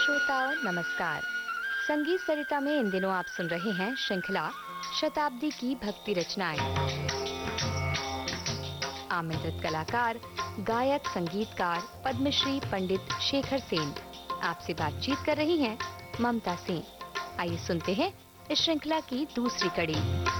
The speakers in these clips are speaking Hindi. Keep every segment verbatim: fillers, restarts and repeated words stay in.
श्रोताओं नमस्कार। संगीत सरिता में इन दिनों आप सुन रहे हैं श्रृंखला शताब्दी की भक्ति रचनाएं। आमंत्रित कलाकार गायक संगीतकार पद्मश्री पंडित शेखर सेन। आपसे बातचीत कर रही हैं ममता सिंह। आइए सुनते हैं इस श्रृंखला की दूसरी कड़ी।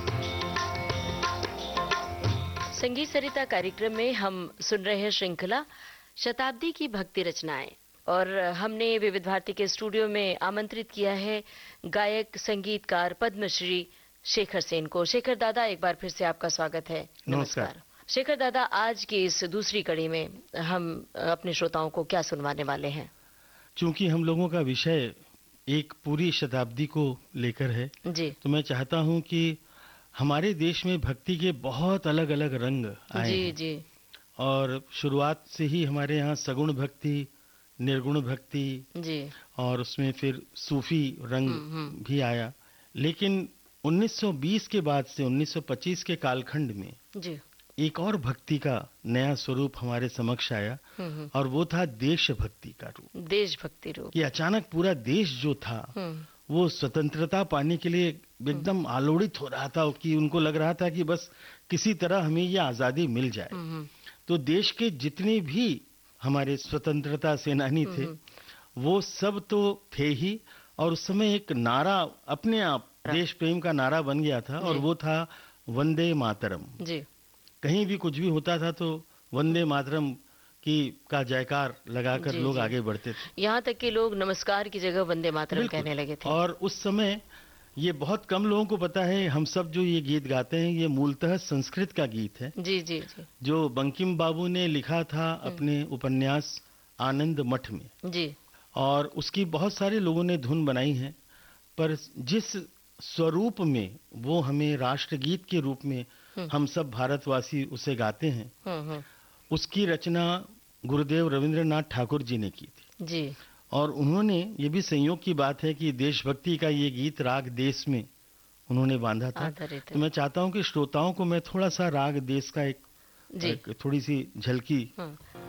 संगीत सरिता कार्यक्रम में हम सुन रहे हैं श्रृंखला शताब्दी की भक्ति रचनाएं, और हमने विविध भारती के स्टूडियो में आमंत्रित किया है गायक संगीतकार पद्मश्री शेखर सेन को। शेखर दादा, एक बार फिर से आपका स्वागत है। नमस्कार। शेखर दादा, आज की इस दूसरी कड़ी में हम अपने श्रोताओं को क्या सुनवाने वाले हैं? चूंकि हम लोगों का विषय एक पूरी शताब्दी को लेकर है जी, तो मैं चाहता हूं कि हमारे देश में भक्ति के बहुत अलग अलग रंग आए जी हैं। जी और शुरुआत से ही हमारे यहाँ सगुण भक्ति, निर्गुण भक्ति जी, और उसमें फिर सूफी रंग भी आया। लेकिन उन्नीस सौ बीस के बाद से उन्नीस सौ पच्चीस के कालखंड में जी एक और भक्ति का नया स्वरूप हमारे समक्ष आया, और वो था देशभक्ति का रूप। देशभक्ति रूप। ये अचानक पूरा देश जो था वो स्वतंत्रता पाने के लिए एकदम आलोड़ित हो रहा था कि उनको लग रहा था कि बस किसी तरह हमें ये आजादी मिल जाए। तो देश के जितने भी हमारे स्वतंत्रता सेनानी थे वो सब तो थे ही, और उस समय एक नारा अपने आप देश प्रेम का नारा बन गया था, और वो था वंदे मातरम जी। कहीं भी कुछ भी होता था तो वंदे मातरम की का जयकार लगाकर लोग आगे बढ़ते थे। यहाँ तक कि लोग नमस्कार की जगह वंदे मातरम कहने लगे थे। और उस समय ये बहुत कम लोगों को पता है, हम सब जो ये गीत गाते हैं ये मूलतः संस्कृत का गीत है जी जी जी, जो बंकिम बाबू ने लिखा था अपने उपन्यास आनंद मठ में जी, और उसकी बहुत सारे लोगों ने धुन बनाई है, पर जिस स्वरूप में वो हमें राष्ट्रगीत के रूप में हम सब भारतवासी उसे गाते हैं, उसकी रचना गुरुदेव रविंद्रनाथ ठाकुर जी ने की थी जी। और उन्होंने, ये भी संयोग की बात है कि देशभक्ति का ये गीत राग देश में उन्होंने बांधा था। तो मैं चाहता हूं कि श्रोताओं को मैं थोड़ा सा राग देश का एक, एक थोड़ी सी झलकी